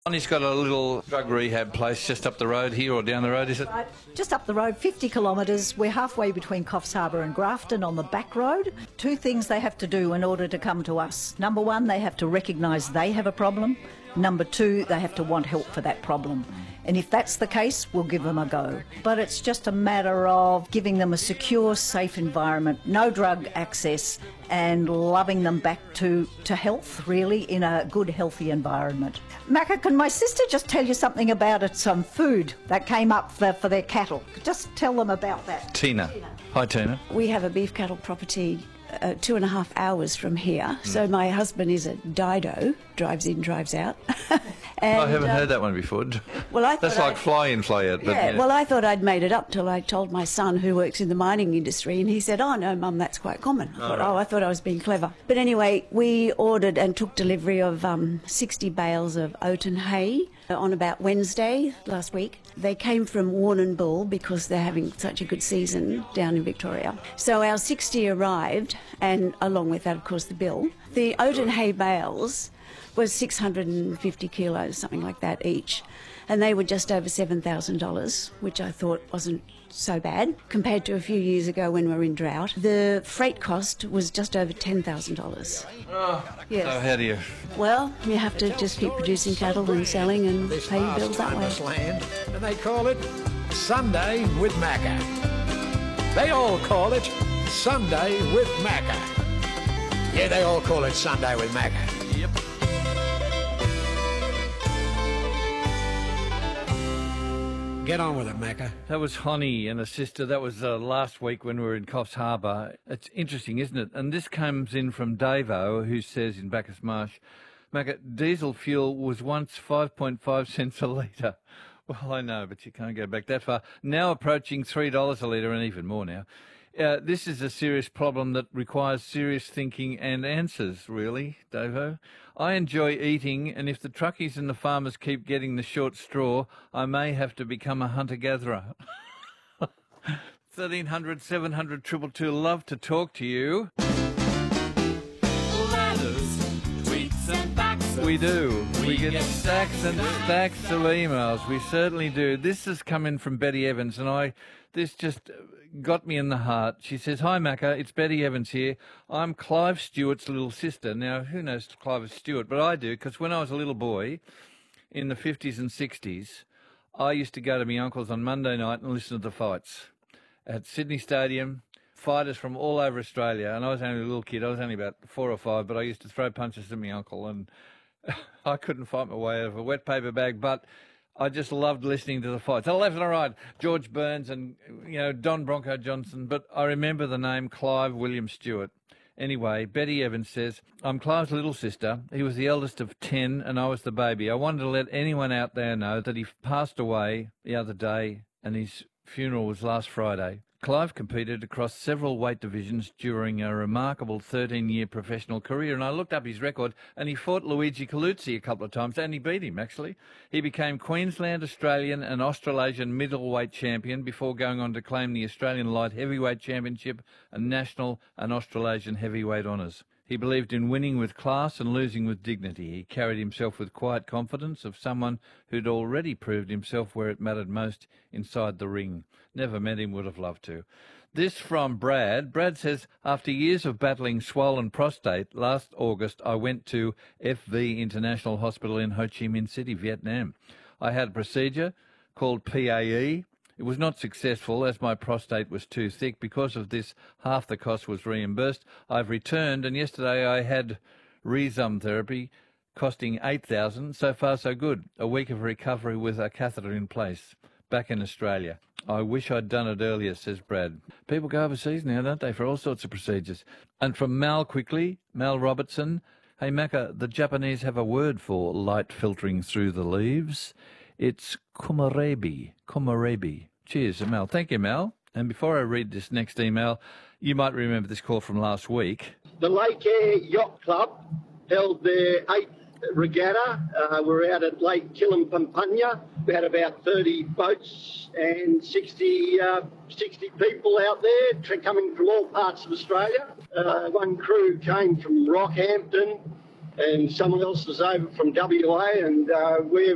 He's got a little drug rehab place just up the road here, or down the road, is it? Right, just up the road, 50 kilometres. We're halfway between Coffs Harbour and Grafton on the back road. Two things they have to do in order to come to us. Number one, they have to recognise they have a problem. Number two, they have to want help for that problem. And if that's the case, we'll give them a go. But it's just a matter of giving them a secure, safe environment, no drug access, and loving them back to health, really, in a good, healthy environment. Macca, can my sister just tell you something about some food that came up for their cattle? Just tell them about that. Tina. Hi, Tina. We have a beef cattle property 2.5 hours from here. So my husband is a Dido, drives in, drives out. And, I haven't heard that one before. Well, That's like fly in, fly out. But yeah, well, I thought I'd made it up till I told my son, who works in the mining industry, and he said, "Oh no, Mum, that's quite common." I thought I was being clever. But anyway, we ordered and took delivery of 60 bales of oaten hay on about Wednesday last week. They came from Warrnambool because they're having such a good season down in Victoria. So our 60 arrived, and along with that, of course, the bill. The oaten hay bales was 650 kilos, something like that each. And they were just over $7,000, which I thought wasn't so bad compared to a few years ago when we were in drought. The freight cost was just over $10,000. Oh, yes. So how do you... Well, you have to just keep producing cattle and selling and pay your bills that way. Land, and they call it Sunday with Macca. They all call it Sunday with Macca. Yeah, they all call it Sunday with Macca. Yep. Get on with it, Macca. That was Honey and a sister. That was last week when we were in Coffs Harbour. It's interesting, isn't it? And this comes in from Davo, who says in Bacchus Marsh, Macca, diesel fuel was once 5.5 cents a litre. Well, I know, but you can't go back that far. Now approaching $3 a litre, and even more now. This is a serious problem that requires serious thinking and answers, really, Davo. I enjoy eating, and if the truckies and the farmers keep getting the short straw, I may have to become a hunter-gatherer. 1300 700 222, love to talk to you. Letters, tweets and faxes. We do. We get stacks and stacks of emails. We certainly do. This has come in from Betty Evans, and this just got me in the heart. She says, "Hi, Macca, it's Betty Evans here. I'm Clive Stewart's little sister." Now, who knows Clive Stewart? But I do, because when I was a little boy in the 50s and 60s, I used to go to my uncle's on Monday night and listen to the fights at Sydney Stadium. Fighters from all over Australia, and I was only a little kid. I was only about 4 or 5, but I used to throw punches at my uncle, and I couldn't fight my way out of a wet paper bag, but I just loved listening to the fights. On the left and the right, George Burns and, Don Bronco Johnson, but I remember the name Clive William Stewart. Anyway, Betty Evans says, "I'm Clive's little sister. He was the eldest of 10 and I was the baby. I wanted to let anyone out there know that he passed away the other day and his funeral was last Friday. Clive competed across several weight divisions during a remarkable 13-year professional career, and I looked up his record, and he fought Luigi Coluzzi a couple of times, and he beat him, actually. He became Queensland, Australian and Australasian middleweight champion before going on to claim the Australian Light Heavyweight Championship and National and Australasian Heavyweight honours. He believed in winning with class and losing with dignity. He carried himself with quiet confidence of someone who'd already proved himself where it mattered most, inside the ring. Never met him, would have loved to." This from Brad. Brad says, "After years of battling swollen prostate, last August I went to FV International Hospital in Ho Chi Minh City, Vietnam. I had a procedure called PAE. It was not successful as my prostate was too thick. Because of this, half the cost was reimbursed. I've returned, and yesterday I had Rezum therapy costing $8,000. So far, so good. A week of recovery with a catheter in place. Back in Australia. I wish I'd done it earlier," says Brad. People go overseas now, don't they, for all sorts of procedures. And from Mal quickly, Mal Robertson. "Hey, Macca, the Japanese have a word for light filtering through the leaves. It's komorebi. Komorebi. Cheers, Mel." Thank you, Mel. And before I read this next email, you might remember this call from last week. The Lake Air Yacht Club held their 8th regatta. We're out at Lake Killampampanya. We had about 30 boats and 60 people out there coming from all parts of Australia. One crew came from Rockhampton and someone else was over from WA, and we're